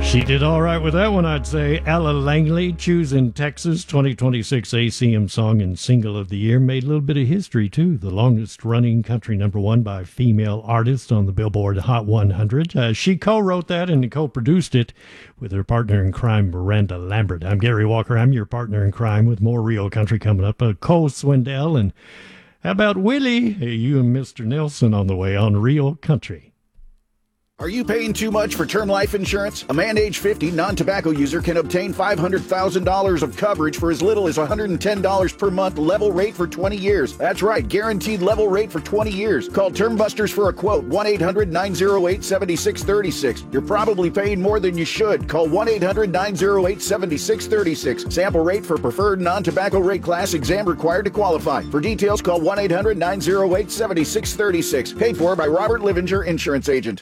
She did all right with that one, I'd say. Ella Langley, Choosing Texas, 2026 ACM Song and Single of the Year. Made a little bit of history, too. The longest-running country number one by a female artist on the Billboard Hot 100. She co-wrote that and co-produced it with her partner in crime, Miranda Lambert. I'm Gary Walker. I'm your partner in crime with more real country coming up. Cole Swindell, and how about Willie? Hey, you and Mr. Nelson on the way on Real Country. Are you paying too much for term life insurance? A man age 50 non-tobacco user can obtain $500,000 of coverage for as little as $110 per month, level rate for 20 years. That's right, guaranteed level rate for 20 years. Call Term Busters for a quote, 1-800-908-7636. You're probably paying more than you should. Call 1-800-908-7636. Sample rate for preferred non-tobacco rate class, exam required to qualify. For details, call 1-800-908-7636. Paid for by Robert Livinger, Insurance Agent.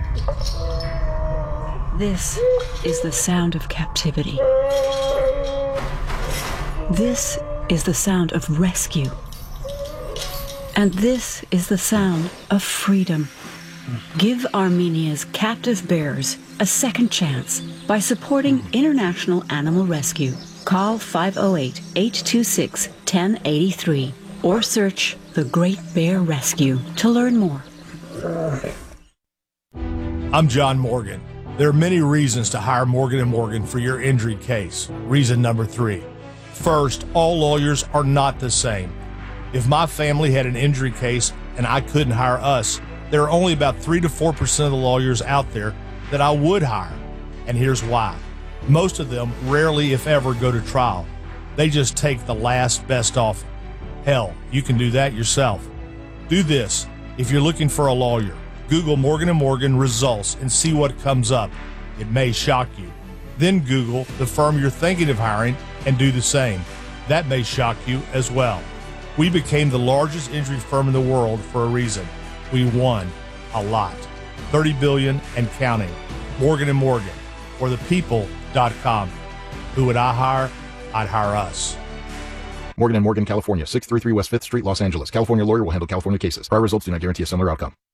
This is the sound of captivity. This is the sound of rescue. And this is the sound of freedom. Give Armenia's captive bears a second chance by supporting International Animal Rescue. Call 508-826-1083 or search The Great Bear Rescue to learn more. I'm John Morgan. There are many reasons to hire Morgan & Morgan for your injury case. Reason number 3. First, all lawyers are not the same. If my family had an injury case and I couldn't hire us, there are only about 3 to 4% of the lawyers out there that I would hire. And here's why. Most of them rarely, if ever, go to trial. They just take the last best offer. Hell, you can do that yourself. Do this if you're looking for a lawyer. Google Morgan & Morgan results and see what comes up. It may shock you. Then Google the firm you're thinking of hiring and do the same. That may shock you as well. We became the largest injury firm in the world for a reason. We won a lot. $30 billion and counting. Morgan & Morgan, or thepeople.com. Who would I hire? I'd hire us. Morgan & Morgan, California, 633 West 5th Street, Los Angeles. California lawyer will handle California cases. Prior results do not guarantee a similar outcome.